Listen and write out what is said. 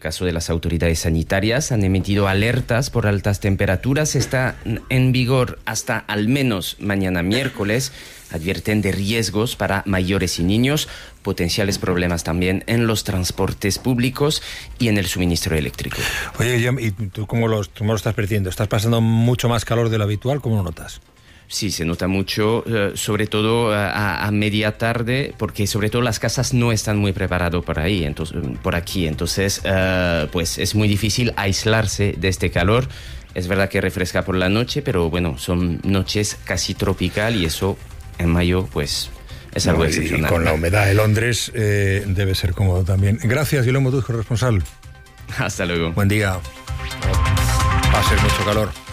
caso de las autoridades sanitarias, han emitido alertas por altas temperaturas. Está en vigor hasta al menos mañana miércoles. Advierten de riesgos para mayores y niños, potenciales problemas también en los transportes públicos y en el suministro eléctrico. Oye, Guillem, ¿y tú cómo lo estás percibiendo? ¿Estás pasando mucho más calor de lo habitual? ¿Cómo lo notas? Sí, se nota mucho, sobre todo a media tarde, porque sobre todo las casas no están muy preparadas por aquí. Entonces, pues es muy difícil aislarse de este calor. Es verdad que refresca por la noche, pero bueno, son noches casi tropical y eso en mayo, pues es algo excepcional. Y con la humedad de Londres debe ser cómodo también. Gracias, Guillem Montús, corresponsal. Hasta luego. Buen día. Va a ser mucho calor.